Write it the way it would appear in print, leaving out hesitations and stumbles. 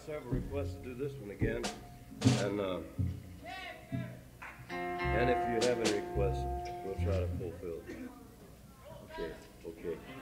several requests to do this one again, and if you have any requests, we'll try to fulfill them. Okay, okay.